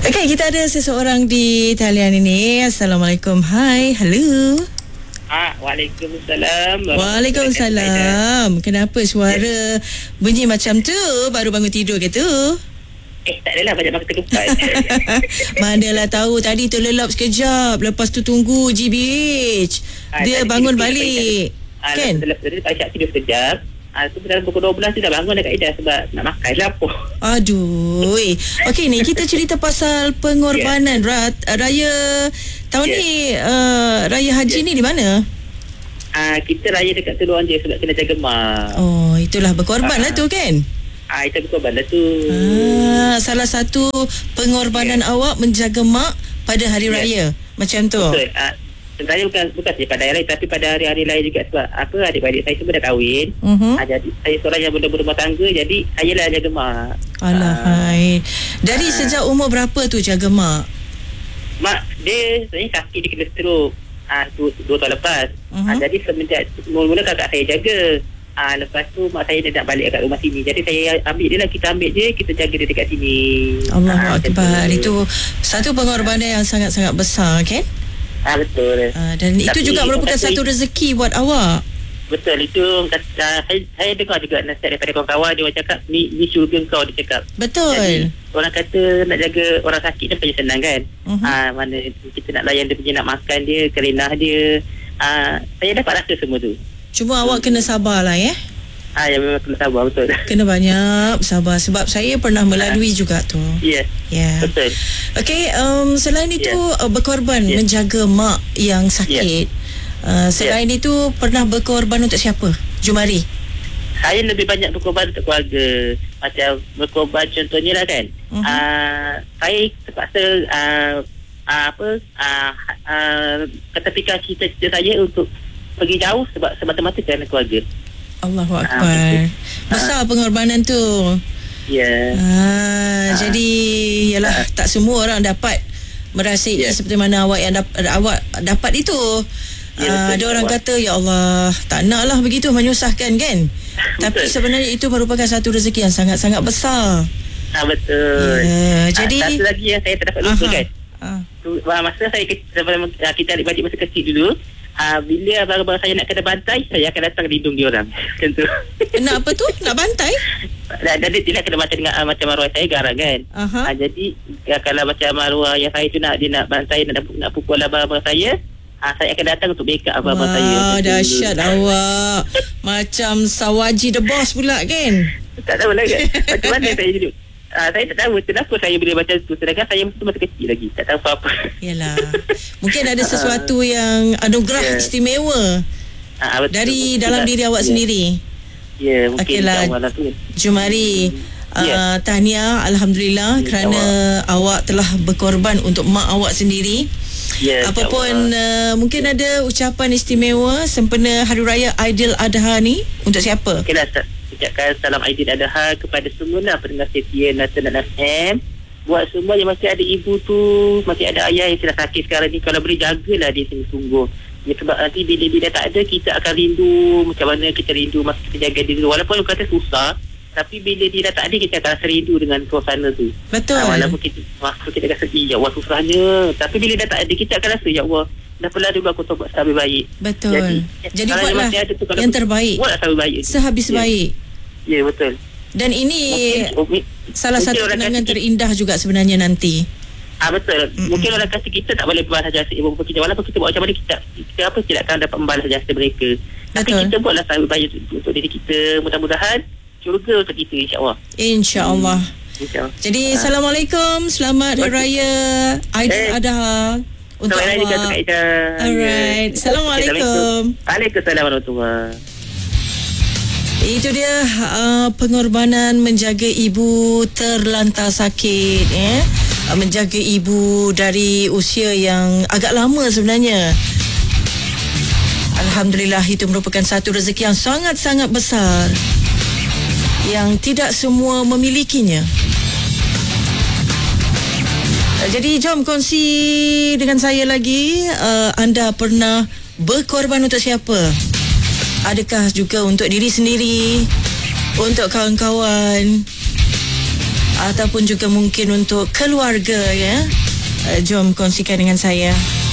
Okey, kita ada seseorang di talian ini. Assalamualaikum. Hai, hello. Waalaikumsalam. Waalaikumsalam. Kenapa suara bunyi macam tu? Baru bangun tidur ke tu? Tak adalah, banyak makan ketupat. Manalah tahu, tadi terlelap sekejap, lepas tu tunggu GBH. Dia bangun balik. Kan? Tadi Pak Syak tidur sekejap. Tu dalam pukul 12 tu dah bangun dekat Ida sebab nak makan lapar. Aduh. Okey ni kita cerita pasal pengorbanan raya tahun ni, raya haji ni di mana? Kita raya dekat Teluk je sebab kena jaga mak. Oh, itulah berkorban lah tu kan? Itu berkorban lah tu. Salah satu pengorbanan awak menjaga mak pada hari raya. Macam tu. Betul. Sebenarnya bukan saja pada hari raya, tapi pada hari-hari lain juga sebab adik-adik saya semua dah kahwin. Jadi saya seorang yang berumah tangga, jadi saya lah jaga mak. Alahai. Dari sejak umur berapa tu jaga mak? Mak dia sebenarnya sakit, dia kena stroke 2 tahun lepas. Jadi semenjak mula-mula kakak saya jaga. Lepas tu mak saya nak balik kat rumah sini. Jadi saya ambil dia lah, kita ambil dia, kita jaga dia dekat sini. Allahu Akbar. Itu satu pengorbanan yang sangat-sangat besar kan? Betul. Dan itu juga merupakan satu rezeki buat awak. Betul, itu saya dengar juga nasihat daripada kawan-kawan, dia cakap ni syurga kau, dia cakap. Betul. Jadi, orang kata nak jaga orang sakit ni paling senang kan. Mana kita nak layan dia punya, nak makan dia, kerenah dia. Saya dapat rasa semua tu. Cuma awak kena sabar lah ya. Ya, memang kena sabar, betul. Kena banyak sabar sebab saya pernah melalui juga tu. Ya. Betul. Okey, selain itu berkorban menjaga mak yang sakit. Selain itu pernah berkorban untuk siapa? Jumari. Saya lebih banyak berkorban untuk keluarga. Macam berkorban contohnya lah kan. Saya terpaksa ketepikan cita-cita saya untuk pergi jauh sebab semata-mata kerana keluarga. Allahu Akbar. Besar pengorbanan tu. Ya. Jadi yalah, tak semua orang dapat merasai seperti mana awak yang awak dapat itu. Ada orang kata ya Allah, tak naklah begitu menyusahkan kan. Tapi sebenarnya itu merupakan satu rezeki yang sangat-sangat besar. Betul. Jadi satu lagi yang saya terdapat lupa kan. Masa saya kita adik-adik masa kecil dulu, bila abang-abang saya nak kena bantai, saya akan datang lindung dia orang. Macam tu. Nak apa tu? Nak bantai? Dia nak kena bantai dengan macam arwah saya garang kan. Jadi kalau macam arwah yang saya tu dia nak bantai, nak pukul abang-abang saya akan datang untuk backup abang-abang saya. Wah, dahsyat awak. Macam Sawaji the Boss pula kan? Tak tahu lah kan. Macam mana saya duduk. Saya tak tahu kenapa saya boleh macam tu, sedangkan saya masih kecil lagi, tak tahu apa-apa. Yalah, mungkin ada sesuatu yang anugerah istimewa dari dalam diri awak sendiri. Ya, mungkin lah Jumari. Tahniah, Alhamdulillah kerana awak telah berkorban untuk mak awak sendiri. Apapun mungkin ada ucapan istimewa sempena Hari Raya Aidiladha ni untuk siapa? Ucapkan salam Aidiladha kepada semua pendengar setia Nasional FM. Buat semua yang masih ada ibu tu, masih ada ayah yang sedang sakit sekarang ni, kalau boleh jagalah dia sungguh-sungguh. Sebab nanti bila dia tak ada, kita akan rindu macam mana kita rindu masa kita jaga dia dulu. Walaupun kata susah, tapi bila dia dah tak ada, kita akan rasa rindu dengan suasana tu. Betul. Walaupun kita akan sedih, ya Allah susahnya, tapi bila dah tak ada, kita akan rasa ya Allah, dah pernah dulu aku buat lebih baik. Betul. Jadi buatlah yang terbaik, buatlah lebih baik, sehabis baik. Ya, betul. Dan ini salah satu kenangan terindah juga sebenarnya nanti. Betul. Mungkin orang kata kita tak boleh membalas jasa ibu bapa kita, walaupun kita buat macam mana, kita tidak akan dapat membalas jasa mereka. Tapi kita buatlah lebih baik untuk diri kita. Mudah-mudahan syurga untuk kita, insya-Allah. Insya-Allah. Jadi Assalamualaikum, selamat Hari Raya Aidiladha untuk awak. Alright. Assalamualaikum. Waalaikumsalam warahmatullahi. Itu dia pengorbanan menjaga ibu terlantar sakit, menjaga ibu dari usia yang agak lama sebenarnya. Alhamdulillah, itu merupakan satu rezeki yang sangat-sangat besar yang tidak semua memilikinya. Jadi jom kongsi dengan saya lagi, anda pernah berkorban untuk siapa? Adakah juga untuk diri sendiri, untuk kawan-kawan? ataupun juga mungkin untuk keluarga, ya. Jom kongsikan dengan saya.